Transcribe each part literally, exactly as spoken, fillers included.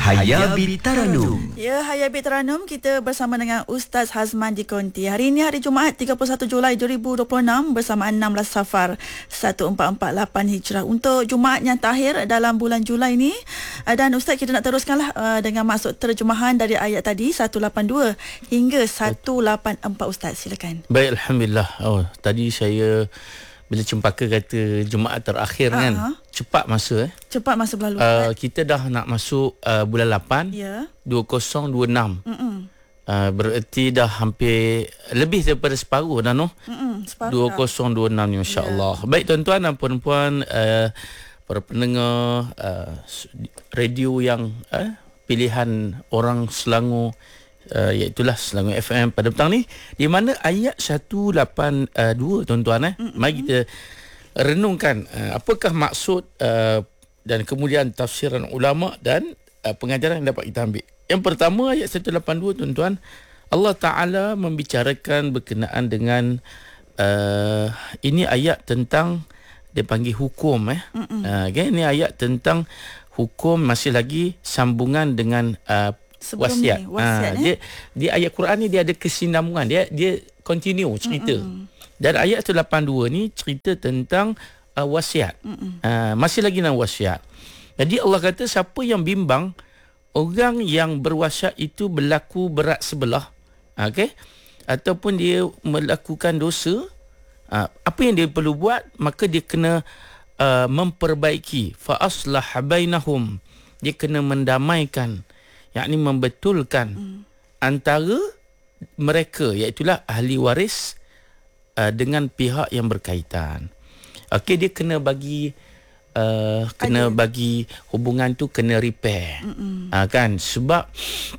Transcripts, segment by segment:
Hayabit Taranum. Ya, Hayabit Taranum, kita bersama dengan Ustaz Hazman di Konti. Hari ini hari Jumaat tiga puluh satu Julai dua ribu dua puluh enam bersamaan enam belas Safar seribu empat ratus empat puluh lapan Hijrah. Untuk Jumaat yang terakhir dalam bulan Julai ini, dan Ustaz kita nak teruskanlah uh, dengan maksud terjemahan dari ayat tadi seratus lapan puluh dua hingga seratus lapan puluh empat. Ustaz, silakan. Baik, alhamdulillah. Oh, tadi saya bila cempaka kata Jumaat terakhir uh-huh. kan, cepat masa eh. Cepat masa berlalu. Uh, kita dah nak masuk uh, bulan lapan, yeah. dua ribu dua puluh enam. Uh, bererti dah hampir lebih daripada separuh dah noh. dua ribu dua puluh enam ni, insya-Allah. Yeah. Baik tuan-tuan dan puan-puan, uh, para pendengar uh, radio yang uh, pilihan orang Selangor, Uh, iaitulah Selangor F M pada petang ni, di mana ayat seratus lapan puluh dua tuan-tuan eh. Mm-hmm. Mari kita renungkan uh, apakah maksud uh, dan kemudian tafsiran ulama dan uh, pengajaran yang dapat kita ambil. Yang pertama, ayat seratus lapan puluh dua tuan-tuan, Allah Ta'ala membicarakan berkenaan dengan uh, ini ayat tentang dia panggil hukum eh. Mm-hmm. Uh, okay? Ini ayat tentang hukum, masih lagi sambungan dengan uh, wasiat. Ni, wasiat ha, dia dia ayat Quran ni dia ada kesinambungan, dia dia continue cerita. Mm-mm. Dan ayat seratus lapan puluh dua ni cerita tentang uh, wasiat. Ha, masih lagi dengan wasiat. Jadi Allah kata siapa yang bimbang orang yang berwasiat itu berlaku berat sebelah, okey, ataupun dia melakukan dosa, uh, apa yang dia perlu buat, maka dia kena uh, memperbaiki, fa aslah bainahum, dia kena mendamaikan, yakni membetulkan hmm. antara mereka, iaitulah ahli waris uh, dengan pihak yang berkaitan. Okey, dia kena bagi uh, kena Adil. bagi hubungan tu kena repair. Uh, kan, sebab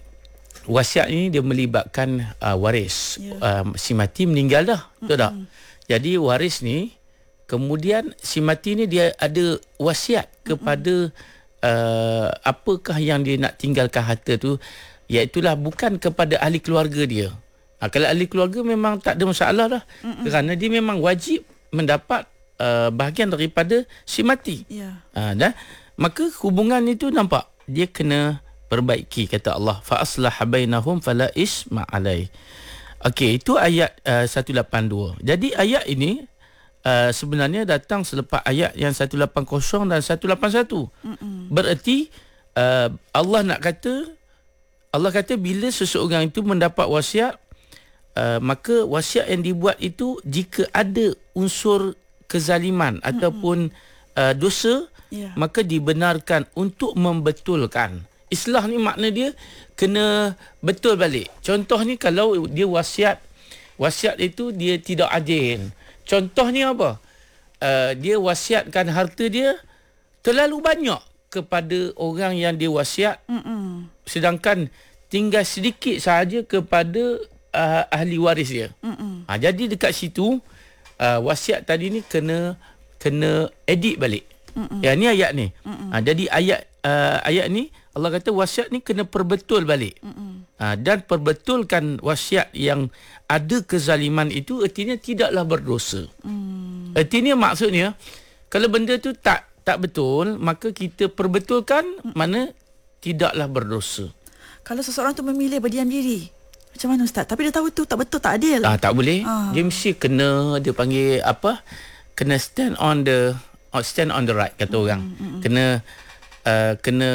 wasiat ini dia melibatkan uh, waris. Yeah. Uh, si mati meninggal dah, betul tak? Jadi waris ni, kemudian si mati ni dia ada wasiat kepada Uh, apakah yang dia nak tinggalkan harta tu, iaitulah bukan kepada ahli keluarga dia. Ha, kalau ahli keluarga memang tak ada masalah dah. Mm-mm. Kerana dia memang wajib mendapat uh, bahagian daripada si mati. Yeah. Ha, dan maka hubungan itu nampak dia kena perbaiki, kata Allah, fa aslah bainahum fala isma alai. Okey, itu ayat uh, seratus lapan puluh dua. Jadi ayat ini Uh, sebenarnya datang selepas ayat yang seratus lapan puluh dan seratus lapan puluh satu. Mm-mm. Bererti uh, Allah nak kata, Allah kata bila seseorang itu mendapat wasiat, uh, maka wasiat yang dibuat itu jika ada unsur kezaliman Mm-mm. ataupun uh, dosa, yeah. maka dibenarkan untuk membetulkan. Islah ni makna dia kena betul balik. Contoh ni, kalau dia wasiat, wasiat itu dia tidak adil. Contohnya apa? Uh, dia wasiatkan harta dia terlalu banyak kepada orang yang dia wasiat, Mm-mm. sedangkan tinggal sedikit sahaja kepada uh, ahli waris dia. Ha, jadi dekat situ uh, wasiat tadi ni kena kena edit balik. Mm-mm. Ya, ni ayat ni. Ha, jadi ayat uh, ayat ni Allah kata wasiat ni kena perbetul balik. Ha, dan perbetulkan wasiat yang ada kezaliman itu, artinya tidaklah berdosa. Mm. Artinya maksudnya kalau benda tu tak tak betul, maka kita perbetulkan, mm. mana tidaklah berdosa. Kalau seseorang tu memilih berdiam diri, macam mana Ustaz? Tapi dia tahu tu tak betul, tak adil. Ah, tak boleh. Ah. Dia mesti kena, dia panggil apa? Kena stand on the or stand on the right, kata mm, orang. Mm, mm. Kena uh, kena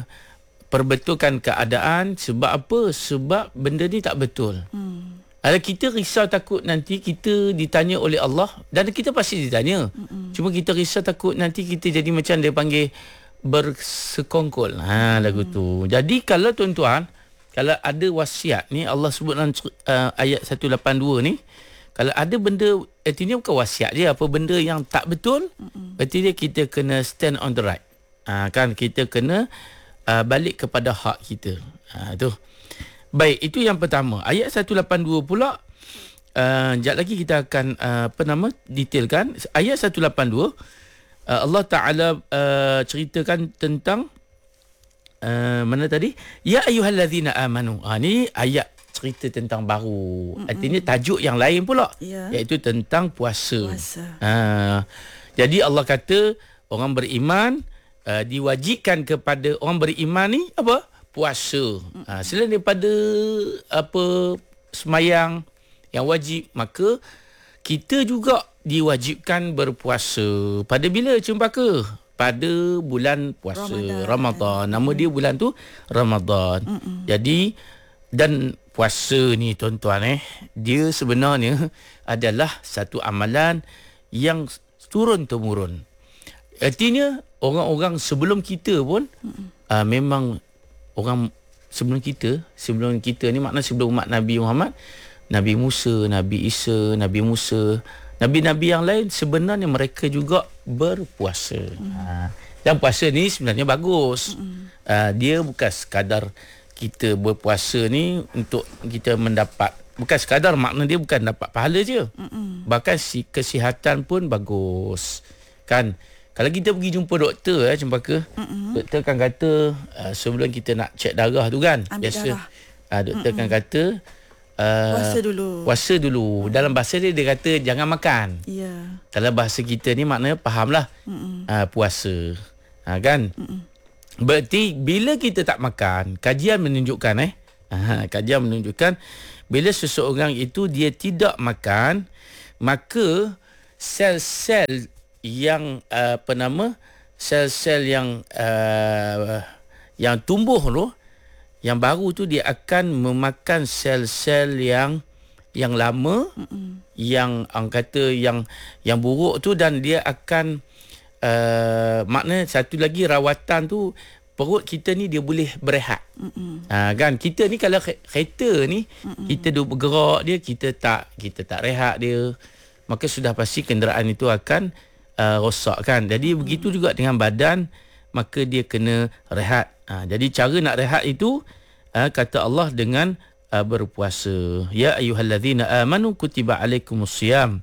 perbetulkan keadaan. Sebab apa? Sebab benda ni tak betul. Mm. Kalau kita risau takut nanti kita ditanya oleh Allah, dan kita pasti ditanya. Mm-mm. Cuma kita risau takut nanti kita jadi macam dia panggil bersekongkol. Ha, lagu tu. Jadi kalau tuan-tuan, kalau ada wasiat ni, Allah sebut dalam uh, ayat seratus lapan puluh dua ni, kalau ada benda, artinya bukan wasiat dia, apa benda yang tak betul, Mm-mm. artinya kita kena stand on the right. Ha, kan, kita kena uh, balik kepada hak kita. Ha, tu. Baik, itu yang pertama. Ayat seratus lapan puluh dua pula, uh, sekejap lagi kita akan uh, apa nama detailkan. Ayat seratus lapan puluh dua, uh, Allah Ta'ala uh, ceritakan tentang uh, mana tadi? Ya ayyuhallazina amanu. Ha, ni ayat cerita tentang baru. Mm-mm. Artinya tajuk yang lain pula, yeah. iaitu tentang puasa. puasa. Ha, jadi Allah kata orang beriman uh, diwajibkan kepada orang beriman ni apa? puasa. Ha, selain daripada apa semayang yang wajib, maka kita juga diwajibkan berpuasa. Pada bila Cempaka? Pada bulan puasa Ramadan. Ramadan. Nama dia bulan tu Ramadan. Mm-mm. Jadi dan puasa ni tuan-tuan eh, dia sebenarnya adalah satu amalan yang turun temurun. Artinya orang-orang sebelum kita pun uh, memang orang sebelum kita, sebelum kita ni makna sebelum umat Nabi Muhammad, Nabi Musa, Nabi Isa, Nabi Musa, Nabi-Nabi yang lain sebenarnya mereka juga berpuasa. Mm. Ha. Dan puasa ni sebenarnya bagus. Mm. Uh, dia bukan sekadar kita berpuasa ni untuk kita mendapat, bukan sekadar makna dia bukan dapat pahala je. Mm-mm. Bahkan si kesihatan pun bagus. Kan? Kalau kita pergi jumpa doktor eh Cempaka, Mm-mm. doktor kan kata uh, sebelum kita nak cek darah tu kan, ambil biasa darah. Uh, doktor Mm-mm. kan kata Uh, puasa dulu. Puasa dulu. Dalam bahasa dia dia kata jangan makan. Ya. Yeah. Dalam bahasa kita ni maknanya fahamlah. Uh, puasa. Ha, kan? Mm-mm. Berarti bila kita tak makan, kajian menunjukkan eh, uh, kajian menunjukkan bila seseorang itu dia tidak makan, maka sel-sel yang uh, apa nama? Sel-sel yang uh, yang tumbuh tu, yang baru tu dia akan memakan sel-sel yang yang lama, Mm-mm. yang orang kata yang yang buruk tu, dan dia akan uh, makna satu lagi rawatan tu, perut kita ni dia boleh berehat. Ha, kan kita ni kalau kereta ni, Mm-mm. kita duk bergerak dia, kita tak kita tak rehat dia, maka sudah pasti kenderaan itu akan uh, rosak kan. Jadi Mm-mm. begitu juga dengan badan, maka dia kena rehat. Ha, jadi cara nak rehat itu uh, kata Allah dengan uh, berpuasa. Ya ayyuhallazina amanu kutiba alaikumusiyam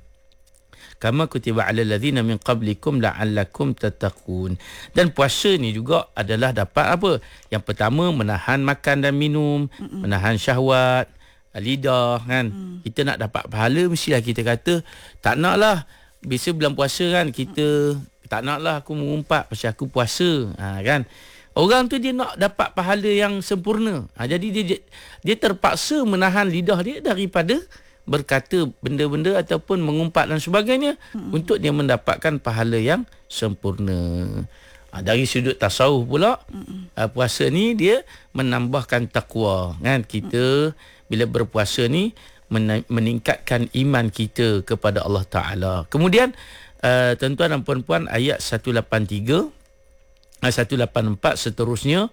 kama kutiba alal ladzina min qablikum la'allakum tattaqun. Dan puasa ni juga adalah dapat apa? Yang pertama menahan makan dan minum, Mm-mm. menahan syahwat, lidah kan. Mm. Kita nak dapat pahala mestilah kita kata tak naklah biasa bulan puasa kan kita Mm-mm. tak naklah aku mengumpat pasal aku puasa. Ha, kan? Orang tu dia nak dapat pahala yang sempurna. Ha, jadi dia dia terpaksa menahan lidah dia daripada berkata benda-benda ataupun mengumpat dan sebagainya, hmm. untuk dia mendapatkan pahala yang sempurna. Ha, dari sudut tasawuf pula, hmm. uh, puasa ni dia menambahkan takwa kan. Kita bila berpuasa ni men- meningkatkan iman kita kepada Allah Taala. Kemudian uh, tuan-tuan dan puan-puan, ayat seratus lapan puluh tiga seratus lapan puluh empat seterusnya,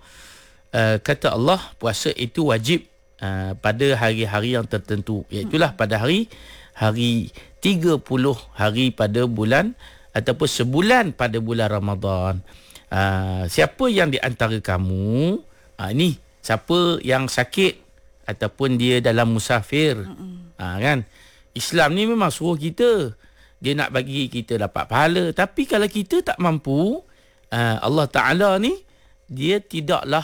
uh, kata Allah puasa itu wajib uh, pada hari-hari yang tertentu, iaitulah pada hari hari tiga puluh hari pada bulan ataupun sebulan pada bulan Ramadan. Uh, siapa yang di antara kamu, uh, ni siapa yang sakit ataupun dia dalam musafir, uh, kan, Islam ni memang suruh kita, dia nak bagi kita dapat pahala. Tapi kalau kita tak mampu, Uh, Allah Ta'ala ni dia tidaklah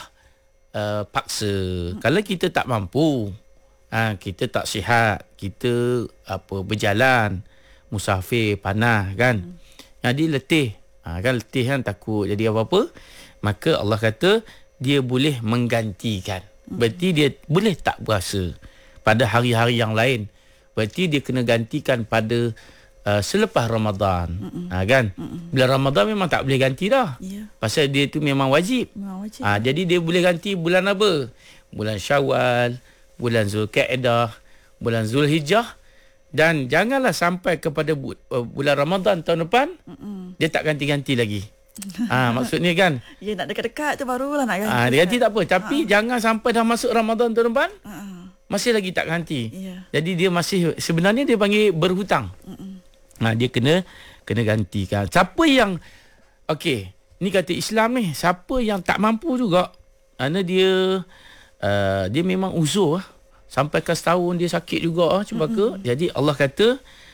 uh, paksa. Hmm. Kalau kita tak mampu, uh, kita tak sihat, kita apa berjalan, musafir, panah kan, hmm. jadi letih, uh, kan letih kan, takut jadi apa-apa, maka Allah kata dia boleh menggantikan. Hmm. Berarti dia boleh tak puasa pada hari-hari yang lain. Berarti dia kena gantikan pada Uh, selepas Ramadan. Ha, kan? Mm-mm. Bulan Ramadan memang tak boleh ganti dah. Yeah. Pasal dia tu memang wajib. Memang wajib. Ha, jadi dia boleh ganti bulan apa? Bulan Syawal, bulan Zulkaidah, bulan Zulhijjah. Dan janganlah sampai kepada bu- uh, bulan Ramadan tahun depan, Mm-mm. dia tak ganti-ganti lagi. Ha, maksudnya kan? Ya, nak dekat-dekat tu barulah nak ganti. Ha, dia ganti tak apa. Tapi ha. jangan sampai dah masuk Ramadan tahun depan, ha. masih lagi tak ganti. Yeah. Jadi dia masih, sebenarnya dia panggil berhutang. Mm-mm. Ha, dia kena kena gantikan. Siapa yang okey, ni kata Islam ni, siapa yang tak mampu juga, kerana dia uh, dia memang uzur sampai ke setahun dia sakit juga Cempaka. Mm-hmm. Jadi Allah kata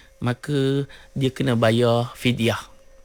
maka dia kena bayar fidyah.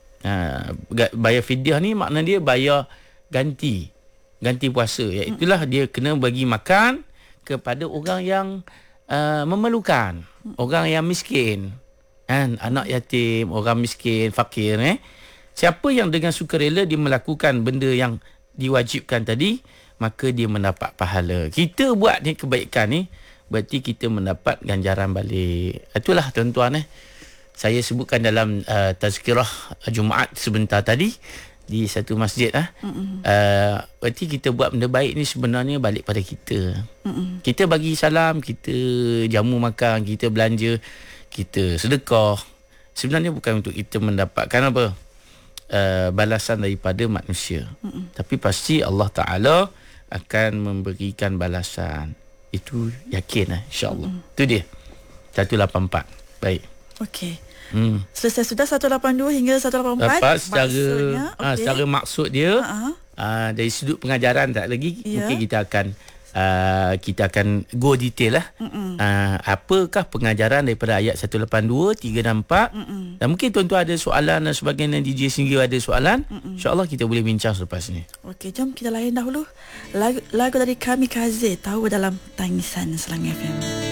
Ha, bayar fidyah ni makna dia bayar ganti ganti puasa, iaitulah dia kena bagi makan kepada orang yang uh, memerlukan, orang yang miskin. Kan, anak yatim, orang miskin, fakir eh. Siapa yang dengan sukarela dia melakukan benda yang diwajibkan tadi, maka dia mendapat pahala. Kita buat ni kebaikan ni, berarti kita mendapat ganjaran balik. Itulah tuan-tuan eh. Saya sebutkan dalam uh, tazkirah Jumaat sebentar tadi di satu masjid ah. Uh, berarti kita buat benda baik ni sebenarnya balik pada kita. Mm-mm. Kita bagi salam, kita jamu makan, kita belanja, kita sedekah. Sebenarnya bukan untuk kita mendapatkan apa? Uh, balasan daripada manusia. Mm-mm. Tapi pasti Allah Taala akan memberikan balasan. Itu yakin lah, insya-Allah. Itu dia. seratus lapan puluh empat. Baik. Okey. Hmm. Selesai sudah seratus lapan puluh dua hingga seratus lapan puluh empat. Dapat secara maksudnya, okay. okay. ha, secara maksud dia uh-huh. uh, dari sudut pengajaran tak lagi yeah. mungkin kita akan uh, kita akan go detail lah. Uh, apakah pengajaran daripada ayat seratus lapan puluh dua, tiga dan empat. Mm-mm. Dan mungkin tuan-tuan ada soalan dan sebagainya, D J sendiri ada soalan. Mm-mm. InsyaAllah kita boleh bincang selepas ni. Okey, jom kita layan dahulu lagu, lagu dari Kamikaze, Tahu Dalam Tangisan Selang F M.